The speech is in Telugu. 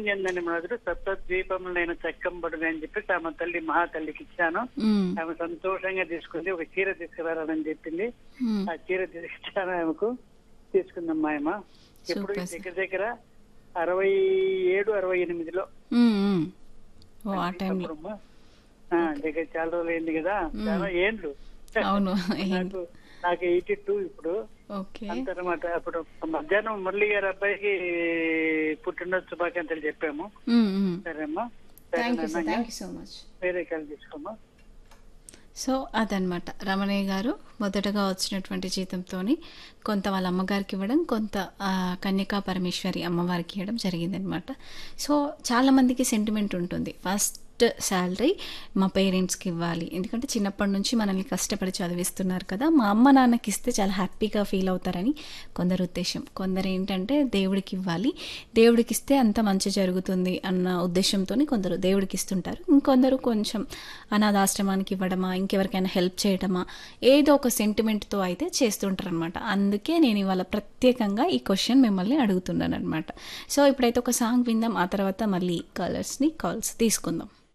చెందని మొదలు సప్తద్వీపములైన చక్కంబడుని అని చెప్పి ఆమె తల్లి మహాతల్లికి ఇచ్చాను. ఆమె సంతోషంగా తీసుకుంది. ఒక చీర తీసుకురాలని చెప్పింది. ఆ చీర తీసుకొచ్చాను ఆమెకు. తీసుకుందమ్మా ఆమె. ఎప్పుడు దగ్గర దగ్గర 67, 68లో దగ్గర చాలా రోజులు అయింది కదా, చాలా ఏండ్లు. నాకు 82 ఇప్పుడు అంతనమాట. అప్పుడు మధ్యాహ్నం మురళి గారి అబ్బాయికి పుట్టినరోజు శుభాకాంక్షలు చెప్పాము. సరేమ్మా, వేరే కాల్ తీసుకోమ్మా. సో అదనమాట రమణయ్య గారు మొదటగా వచ్చినటువంటి జీతంతో కొంత వాళ్ళ అమ్మగారికి ఇవ్వడం, కొంత కన్యకా పరమేశ్వరి అమ్మవారికి ఇవ్వడం జరిగిందనమాట. సో చాలామందికి సెంటిమెంట్ ఉంటుంది, ఫస్ట్ శాలరీ మా పేరెంట్స్కి ఇవ్వాలి, ఎందుకంటే చిన్నప్పటి నుంచి మనల్ని కష్టపడి చదివిస్తున్నారు కదా, మా అమ్మ నాన్నకి ఇస్తే చాలా హ్యాపీగా ఫీల్ అవుతారని కొందరు ఉద్దేశం. కొందరు ఏంటంటే దేవుడికి ఇవ్వాలి, దేవుడికి ఇస్తే అంత మంచి జరుగుతుంది అన్న ఉద్దేశంతో కొందరు దేవుడికి ఇస్తుంటారు. ఇంకొందరు కొంచెం అనాథాశ్రమానికి ఇవ్వడమా, ఇంకెవరికైనా హెల్ప్ చేయడమా, ఏదో ఒక సెంటిమెంట్తో అయితే చేస్తుంటారు అనమాట. అందుకే నేను ఇవాళ ప్రత్యేకంగా ఈ క్వశ్చన్ మిమ్మల్ని అడుగుతున్నాను అనమాట. సో ఇప్పుడైతే ఒక సాంగ్ విందాం, ఆ తర్వాత మళ్ళీ కాల్స్ తీసుకుందాం.